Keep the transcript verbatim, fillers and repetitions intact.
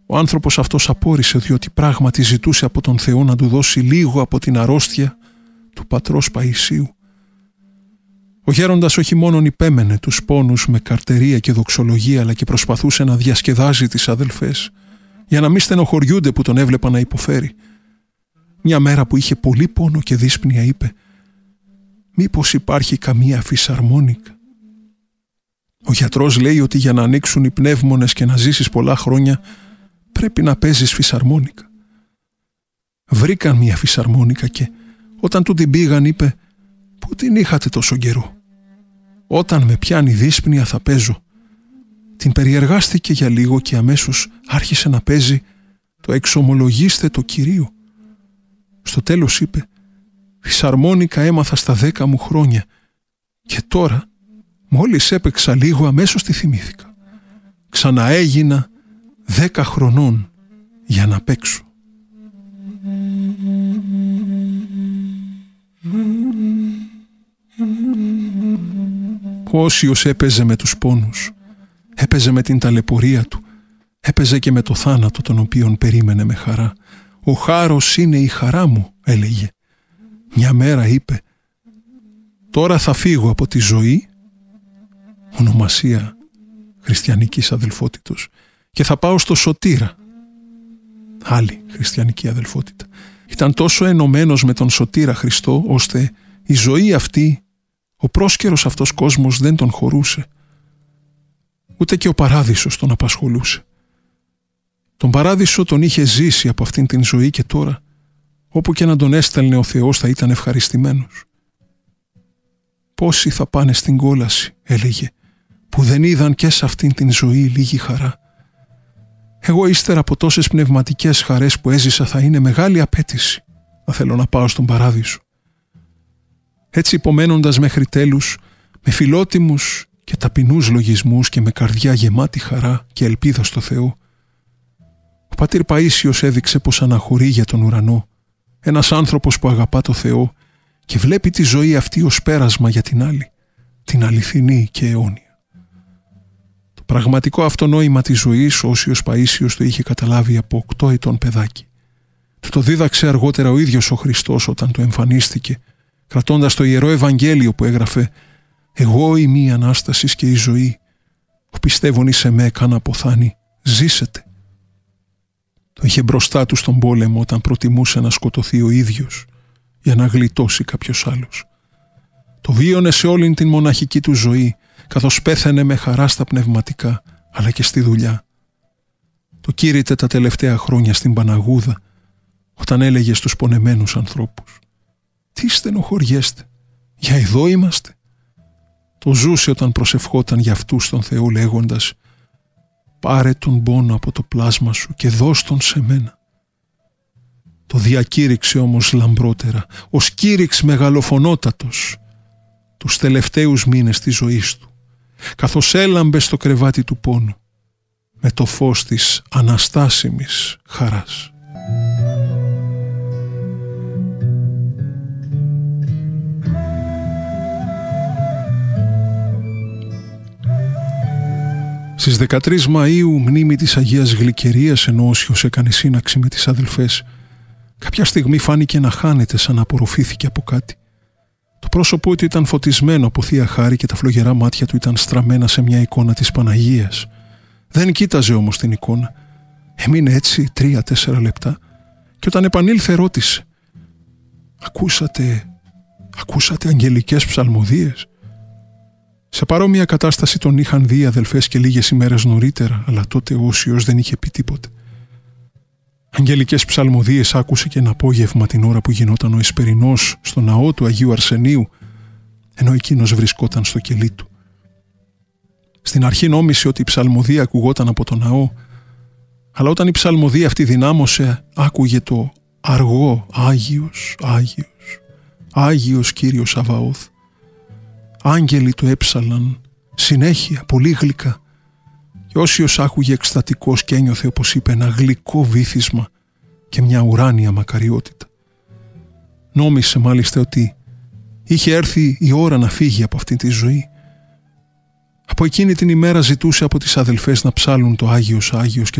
Ο άνθρωπος αυτός απόρρισε, διότι πράγματι ζητούσε από τον Θεό να του δώσει λίγο από την αρρώστια του πατρός Παΐσιου. Ο γέροντας όχι μόνον υπέμενε τους πόνους με καρτερία και δοξολογία, αλλά και προσπαθούσε να διασκεδάζει τις αδελφές, για να μην στενοχωριούνται που τον έβλεπαν να υποφέρει. Μια μέρα που είχε πολύ πόνο και δύσπνοια είπε: «Μήπως υπάρχει καμία φυσαρμόνικα?» Ο γιατρός λέει ότι για να ανοίξουν οι πνεύμονες και να ζήσεις πολλά χρόνια πρέπει να παίζεις φυσαρμόνικα. Βρήκαν μια φυσαρμόνικα και όταν του την πήγαν είπε: «Πού την είχατε τόσο καιρό?» «Όταν με πιάνει δύσπνοια θα παίζω». Την περιεργάστηκε για λίγο και αμέσως άρχισε να παίζει το «Εξομολογήστε το Κυρίο». Στο τέλος είπε: «Φυσαρμόνικα έμαθα στα δέκα μου χρόνια και τώρα μόλις έπαιξα λίγο αμέσως τη θυμήθηκα. Ξαναέγινα δέκα χρονών για να παίξω». Ο Όσιος έπαιζε με τους πόνους, έπαιζε με την ταλαιπωρία του, έπαιζε και με το θάνατο τον οποίον περίμενε με χαρά. «Ο χάρος είναι η χαρά μου», έλεγε. Μια μέρα είπε: «Τώρα θα φύγω από τη ζωή», ονομασία χριστιανικής αδελφότητος, «και θα πάω στο Σωτήρα». Άλλη χριστιανική αδελφότητα. Ήταν τόσο ενωμένος με τον Σωτήρα Χριστό, ώστε η ζωή αυτή, ο πρόσκαιρος αυτός κόσμος δεν τον χωρούσε. Ούτε και ο παράδεισος τον απασχολούσε. Τον παράδεισο τον είχε ζήσει από αυτήν την ζωή και τώρα, όπου και να τον έστελνε ο Θεός, θα ήταν ευχαριστημένος. «Πόσοι θα πάνε στην κόλαση», έλεγε, «που δεν είδαν και σε αυτήν την ζωή λίγη χαρά. Εγώ ύστερα από τόσες πνευματικές χαρές που έζησα θα είναι μεγάλη απέτηση να θέλω να πάω στον παράδεισο». Έτσι υπομένοντας μέχρι τέλους, με φιλότιμους και ταπεινούς λογισμούς και με καρδιά γεμάτη χαρά και ελπίδα στο Θεό, ο πατήρ Παΐσιος έδειξε πως αναχωρεί για τον ουρανό, ένας άνθρωπος που αγαπά το Θεό και βλέπει τη ζωή αυτή ως πέρασμα για την άλλη, την αληθινή και αιώνια. Το πραγματικό αυτό νόημα της ζωής ο Όσιος Παΐσιος το είχε καταλάβει από οκτώ ετών παιδάκι. Του το δίδαξε αργότερα ο ίδιος ο Χριστός όταν του εμφανίστηκε, κρατώντας το Ιερό Ευαγγέλιο που έγραφε «Εγώ είμαι η Ανάστασης και η ζωή, ο πιστεύων εις εμέ καν αποθάνει, ζήσετε». Το είχε μπροστά του στον πόλεμο όταν προτιμούσε να σκοτωθεί ο ίδιος για να γλιτώσει κάποιος άλλος. Το βίωνε σε όλη την μοναχική του ζωή, καθώς πέθαινε με χαρά στα πνευματικά αλλά και στη δουλειά. Το κήρυτε τα τελευταία χρόνια στην Παναγούδα όταν έλεγε στους πονεμένους ανθρώπους: «Τι στενοχωριέστε, για εδώ είμαστε». Το ζούσε όταν προσευχόταν για αυτούς τον Θεό λέγοντας: «Πάρε τον πόνο από το πλάσμα σου και δώσ' τον σε μένα». Το διακήρυξε όμως λαμπρότερα, ως κήρυξ μεγαλοφωνότατος, τους τελευταίους μήνες της ζωής του, καθώς έλαμπε στο κρεβάτι του πόνου με το φως της αναστάσιμης χαράς. Στις δεκατρείς Μαΐου, μνήμη της Αγίας Γλυκερίας, ενώ ο Όσιος έκανε σύναξη με τις αδελφές, κάποια στιγμή φάνηκε να χάνεται σαν να απορροφήθηκε από κάτι. Το πρόσωπό του ήταν φωτισμένο από Θεία Χάρη και τα φλογερά μάτια του ήταν στραμμένα σε μια εικόνα της Παναγίας. Δεν κοίταζε όμως την εικόνα. Έμεινε έτσι τρία-τέσσερα λεπτά και όταν επανήλθε ρώτησε: «Ακούσατε, ακούσατε αγγελικές ψαλμοδίες?» Σε παρόμοια κατάσταση τον είχαν δει οι αδελφές και λίγες ημέρες νωρίτερα, αλλά τότε ο Όσιος δεν είχε πει τίποτε. Αγγελικές ψαλμοδίες άκουσε και ένα απόγευμα την ώρα που γινόταν ο Εσπερινός στο ναό του Αγίου Αρσενίου, ενώ εκείνος βρισκόταν στο κελί του. Στην αρχή νόμισε ότι η ψαλμοδία ακουγόταν από το ναό, αλλά όταν η ψαλμοδία αυτή δυνάμωσε, άκουγε το αργό «Άγιος, Άγιος, Άγιος Κύριος Σαβαώθ». Άγγελοι το έψαλαν συνέχεια, πολύ γλυκά, και Όσιος άκουγε εκστατικός και ένιωθε, όπως είπε, ένα γλυκό βύθισμα και μια ουράνια μακαριότητα. Νόμισε μάλιστα ότι είχε έρθει η ώρα να φύγει από αυτή τη ζωή. Από εκείνη την ημέρα ζητούσε από τις αδελφές να ψάλουν το Άγιος Άγιος